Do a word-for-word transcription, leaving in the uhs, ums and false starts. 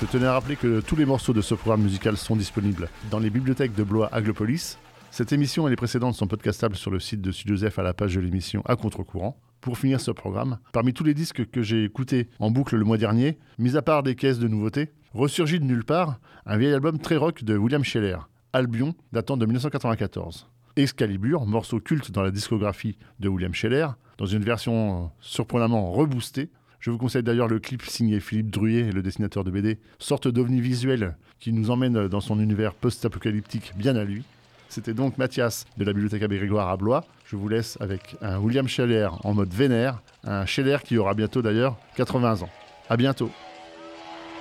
Je tenais à rappeler que tous les morceaux de ce programme musical sont disponibles dans les bibliothèques de Blois Aglopolis. Cette émission et les précédentes sont podcastables sur le site de Studio Zef à la page de l'émission À Contre-Courant. Pour finir ce programme, parmi tous les disques que j'ai écoutés en boucle le mois dernier, mis à part des caisses de nouveautés, ressurgit de nulle part un vieil album très rock de William Scheller, Albion, datant de dix-neuf cent quatre-vingt-quatorze. Excalibur, morceau culte dans la discographie de William Scheller, dans une version surprenamment reboostée. Je vous conseille d'ailleurs le clip signé Philippe Druyer, le dessinateur de B D, sorte d'ovni visuel qui nous emmène dans son univers post-apocalyptique bien à lui. C'était donc Mathias de la Bibliothèque Abbé Grégoire à Blois. Je vous laisse avec un William Scheller en mode vénère, un Scheller qui aura bientôt d'ailleurs quatre-vingts ans. À bientôt.